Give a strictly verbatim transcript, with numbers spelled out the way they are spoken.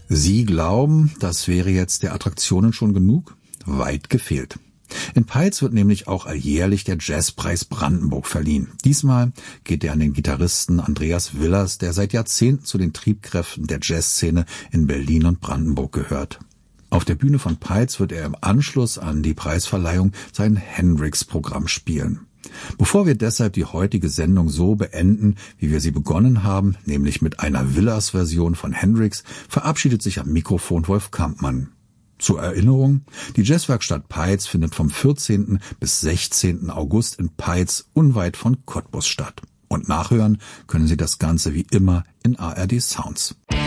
Sie glauben, das wäre jetzt der Attraktionen schon genug? Weit gefehlt. In Peitz wird nämlich auch alljährlich der Jazzpreis Brandenburg verliehen. Diesmal geht er an den Gitarristen Andreas Willers, der seit Jahrzehnten zu den Triebkräften der Jazzszene in Berlin und Brandenburg gehört. Auf der Bühne von Peitz wird er im Anschluss an die Preisverleihung sein Hendrix-Programm spielen. Bevor wir deshalb die heutige Sendung so beenden, wie wir sie begonnen haben, nämlich mit einer Willers-Version von Hendrix, verabschiedet sich am Mikrofon Wolf Kampmann. Zur Erinnerung, die Jazzwerkstatt Peitz findet vom vierzehnten bis sechzehnten August in Peitz unweit von Cottbus statt. Und nachhören können Sie das Ganze wie immer in A R D Sounds.